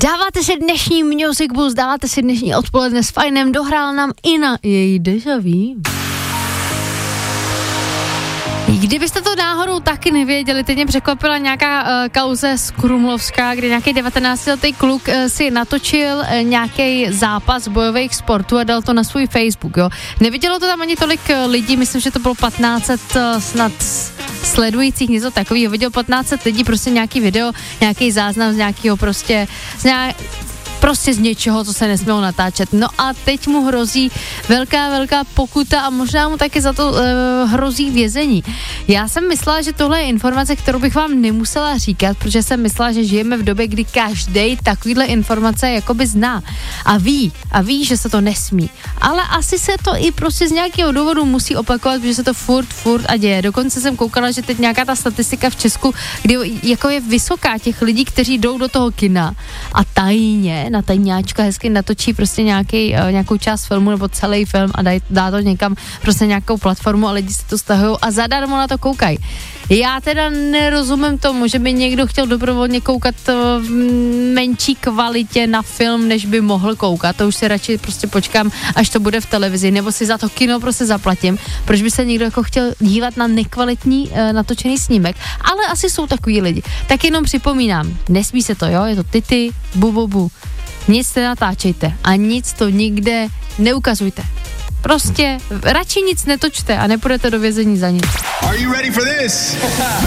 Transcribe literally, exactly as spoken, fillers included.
Dáváte si dnešní Music Boost, dáváte si dnešní odpoledne s Fajnem, dohrál nám i na její déjà vu. Kdybyste to náhodou taky nevěděli, teď mě překvapila nějaká uh, kauze z Krumlovska, kde nějaký devatenáctiletý kluk uh, si natočil uh, nějaký zápas bojových sportů a dal to na svůj Facebook, jo. Nevidělo to tam ani tolik uh, lidí, myslím, že to bylo patnáct set uh, snad sledujících, něco takového. Viděl patnáct set lidí, prostě nějaký video, nějaký záznam z nějakého prostě, z nějak, prostě z něčeho, co se nesmělo natáčet. No a teď mu hrozí velká, velká pokuta a možná mu taky za to uh, hrozí vězení. Já jsem myslela, že tohle je informace, kterou bych vám nemusela říkat, protože jsem myslela, že žijeme v době, kdy každej takovýhle informace jakoby zná a ví, a ví, že se to nesmí. Ale asi se to i prostě z nějakého důvodu musí opakovat, protože se to furt, furt a děje. Dokonce jsem koukala, že teď nějaká ta statistika v Česku, kdy jako je vysoká těch lidí, kteří jdou do toho kina a tajně na tajňáčka hezky natočí prostě nějaký, uh, nějakou část filmu nebo celý film a daj, dá to někam prostě nějakou platformu a lidi si to stahují a zadarmo na to koukají. Já teda nerozumím tomu, že by někdo chtěl dobrovolně koukat v menší kvalitě na film, než by mohl koukat. To už si radši prostě počkám, až to bude v televizi, nebo si za to kino prostě zaplatím. Proč by se někdo jako chtěl dívat na nekvalitní uh, natočený snímek? Ale asi jsou takový lidi. Tak jenom připomínám, nesmí se to, jo? Je to tity, bu, bu, bu. Nic nenatáčejte a nic to nikde neukazujte. Prostě radši nic netočte a nepůjdete do vězení za nic.